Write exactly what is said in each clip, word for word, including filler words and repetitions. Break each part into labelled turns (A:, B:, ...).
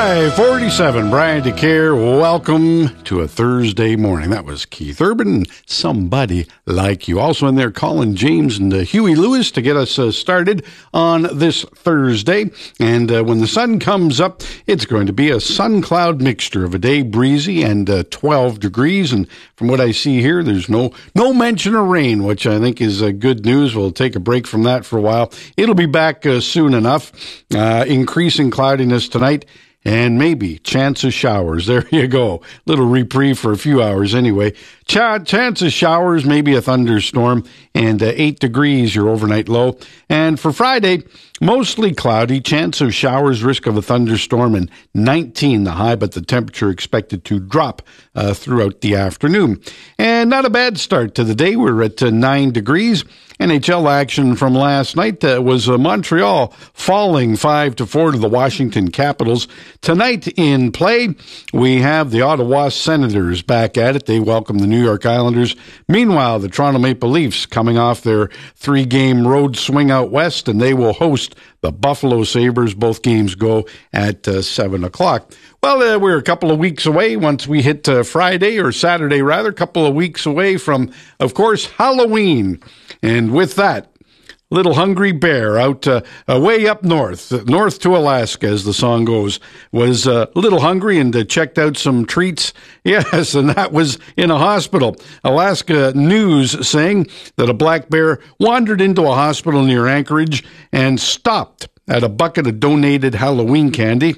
A: five forty-seven, Brian DeCare. Welcome to a Thursday morning. That was Keith Urban, Somebody Like You. Also in there, Colin James and uh, Huey Lewis to get us uh, started on this Thursday. And uh, when the sun comes up, it's going to be a sun-cloud mixture of a day, breezy and uh, twelve degrees. And from what I see here, there's no no mention of rain, which I think is uh, good news. We'll take a break from that for a while. It'll be back uh, soon enough. Uh, increasing cloudiness tonight. And maybe chance of showers. There you go. Little reprieve for a few hours anyway. Ch- chance of showers, maybe a thunderstorm, and uh, eight degrees your overnight low. And for Friday, mostly cloudy, chance of showers, risk of a thunderstorm, and nineteen the high, but the temperature expected to drop uh, throughout the afternoon. And not a bad start to the day. We're at uh, nine degrees. N H L action from last night uh, was uh, Montreal falling five to four to the Washington Capitals. Tonight in play, we have the Ottawa Senators back at it. They welcome the New York Islanders. Meanwhile, the Toronto Maple Leafs coming off their three-game road swing out west, and they will host the Buffalo Sabres. Both games go at uh, seven o'clock. Well, uh, we're a couple of weeks away once we hit uh, Friday, or Saturday rather, a couple of weeks away from, of course, Halloween. And with that, Little Hungry Bear out uh, uh, way up north, uh, north to Alaska, as the song goes, was uh, a little hungry and uh, checked out some treats. Yes, and that was in a hospital. Alaska News saying that a black bear wandered into a hospital near Anchorage and stopped at a bucket of donated Halloween candy.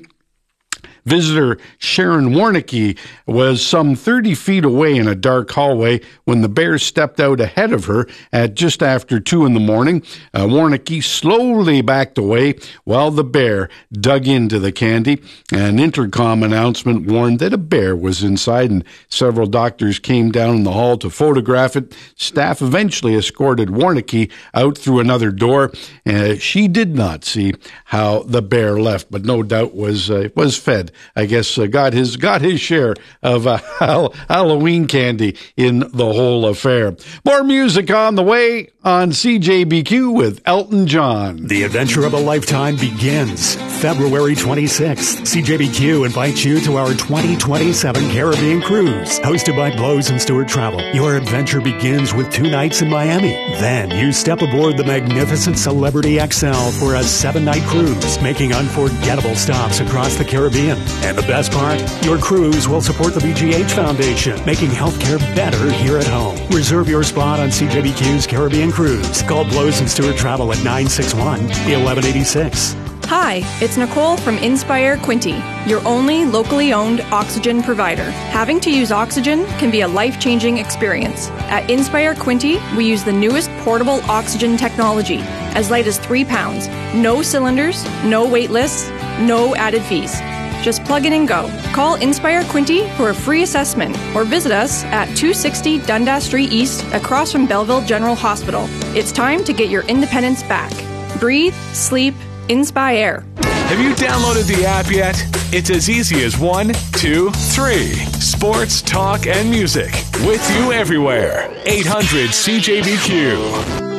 A: Visitor Sharon Warnicki was some thirty feet away in a dark hallway when the bear stepped out ahead of her at just after two in the morning. Uh, Warnicki slowly backed away while the bear dug into the candy. An intercom announcement warned that a bear was inside, and several doctors came down in the hall to photograph it. Staff eventually escorted Warnicki out through another door. Uh, she did not see how the bear left, but no doubt was uh, was fed. I guess uh, got his got his share of uh, Halloween candy in the whole affair. More music on the way on C J B Q with Elton John.
B: The adventure of a lifetime begins February twenty-sixth. C J B Q invites you to our twenty twenty-seven Caribbean Cruise, hosted by Blows and Stewart Travel. Your adventure begins with two nights in Miami. Then you step aboard the magnificent Celebrity X L for a seven-night cruise, making unforgettable stops across the Caribbean. And the best part? Your cruise will support the B G H Foundation, making healthcare better here at home. Reserve your spot on C J B Q's Caribbean Cruise. Call Blows and Stewart Travel at nine six one, one one eight six.
C: Hi, it's Nicole from Inspire Quinte, your only locally owned oxygen provider. Having to use oxygen can be a life-changing experience. At Inspire Quinte, we use the newest portable oxygen technology, as light as three pounds. No cylinders, no wait lists, no added fees. Just plug in and go. Call Inspire Quinte for a free assessment or visit us at two sixty Dundas Street East across from Belleville General Hospital. It's time to get your independence back. Breathe, sleep, Inspire.
D: Have you downloaded the app yet? It's as easy as one, two, three. Sports, talk, and music. With you everywhere. eight hundred C J B Q.